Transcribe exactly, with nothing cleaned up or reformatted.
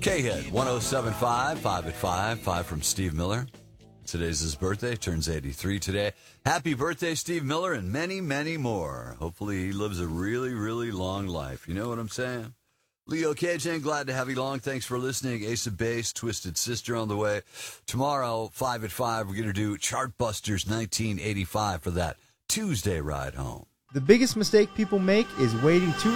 K-Head, one oh seven point five, five at five, five from Steve Miller. Today's his birthday, turns eighty-three today. Happy birthday, Steve Miller, and many, many more. Hopefully he lives a really, really long life. You know what I'm saying? Leo Cajun, glad to have you along. Thanks for listening. Ace of Base, Twisted Sister on the way. Tomorrow, five at five, we're going to do Chartbusters nineteen eighty-five for that Tuesday ride home. The biggest mistake people make is waiting too